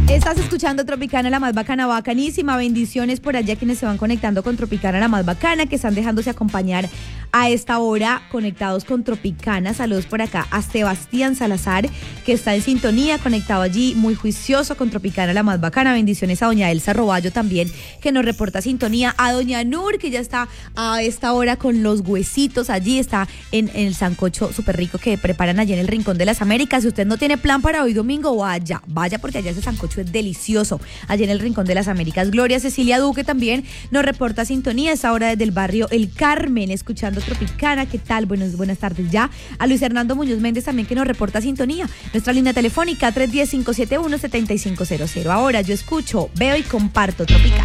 Estás escuchando Tropicana, la más bacana, bacanísima. Bendiciones por allá quienes se van conectando con Tropicana, la más bacana, que están dejándose acompañar a esta hora conectados con Tropicana. Saludos por acá a Sebastián Salazar, que está en sintonía, conectado allí, muy juicioso con Tropicana, la más bacana. Bendiciones a doña Elsa Roballo también, que nos reporta sintonía. A doña Nur, que ya está a esta hora con los huesitos allí, está en el sancocho súper rico que preparan allí en el Rincón de las Américas. Si usted no tiene plan para hoy domingo, vaya porque allá ese sancocho es delicioso, allí en el Rincón de las Américas. Gloria Cecilia Duque también nos reporta sintonía a esta hora desde el barrio El Carmen, escuchando Tropicana. ¿Qué tal? Buenas tardes ya. A Luis Hernando Muñoz Méndez también, que nos reporta sintonía. Nuestra línea telefónica 310-571-7500. Ahora yo escucho, veo y comparto Tropicana.